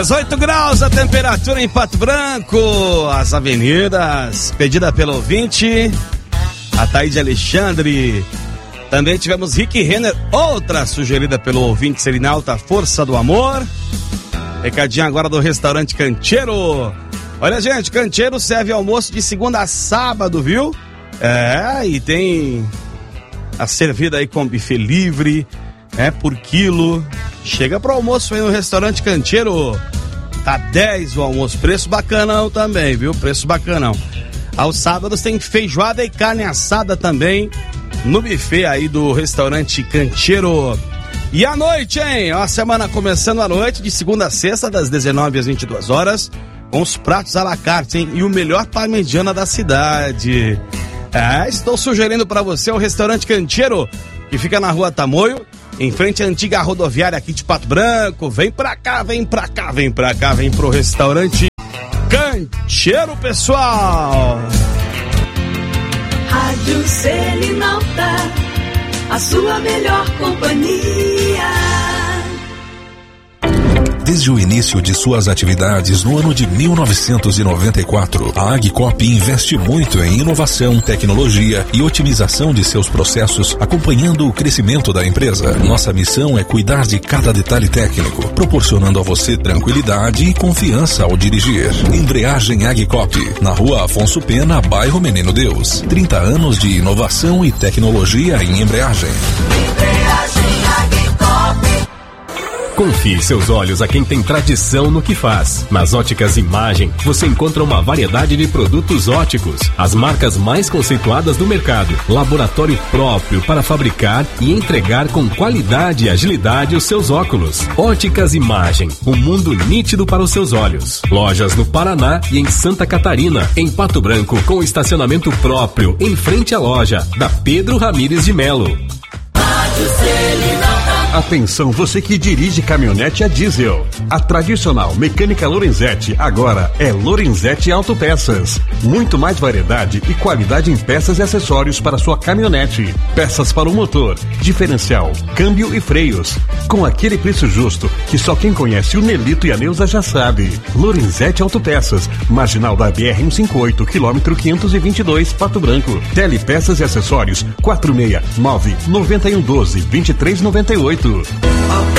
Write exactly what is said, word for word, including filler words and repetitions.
dezoito graus a temperatura em Pato Branco, as avenidas, pedida pelo ouvinte, a Thaíde Alexandre. Também tivemos Rick Renner, outra sugerida pelo ouvinte Serinalta, Força do Amor. Recadinho agora do restaurante Cancheiro. Olha, gente, Cancheiro serve almoço de segunda a sábado, viu? É, e tem a servida aí com buffet livre, é, por quilo. Chega pro almoço aí no restaurante Cancheiro. Tá dez o almoço, preço bacanão também, viu? Preço bacanão. Aos sábados tem feijoada e carne assada também no buffet aí do restaurante Cancheiro. E à noite, hein? Ó, a semana começando à noite, de segunda a sexta, das dezenove às vinte e duas horas, com os pratos à la carte, hein? E o melhor parmegiana da cidade. É, estou sugerindo para você o restaurante Cancheiro, que fica na rua Tamoio, em frente à antiga rodoviária aqui de Pato Branco. Vem pra cá, vem pra cá, vem pra cá, vem pro restaurante Cancheiro, pessoal. Rádio Serinalta, a sua melhor companhia. Desde o início de suas atividades no ano de mil novecentos e noventa e quatro, a Agcop investe muito em inovação, tecnologia e otimização de seus processos, acompanhando o crescimento da empresa. Nossa missão é cuidar de cada detalhe técnico, proporcionando a você tranquilidade e confiança ao dirigir. Embreagem Agcop, na rua Afonso Pena, bairro Menino Deus. trinta anos de inovação e tecnologia em embreagem. Embreagem Agcop. Confie seus olhos a quem tem tradição no que faz. Nas Óticas Imagem, você encontra uma variedade de produtos óticos, as marcas mais conceituadas do mercado, laboratório próprio para fabricar e entregar com qualidade e agilidade os seus óculos. Óticas Imagem, um mundo nítido para os seus olhos. Lojas no Paraná e em Santa Catarina, em Pato Branco, com estacionamento próprio, em frente à loja, da Pedro Ramires de Melo. Rádio Serinalta. Atenção, você que dirige caminhonete a diesel. A tradicional Mecânica Lorenzetti agora é Lorenzetti Autopeças. Muito mais variedade e qualidade em peças e acessórios para sua caminhonete. Peças para o motor, diferencial, câmbio e freios. Com aquele preço justo que só quem conhece o Nelito e a Neuza já sabe. Lorenzetti Autopeças, marginal da B R cento e cinquenta e oito, quilômetro quinhentos e vinte e dois, Pato Branco. Telepeças e acessórios quatro seis nove, nove um um doze, vinte e três noventa e oito.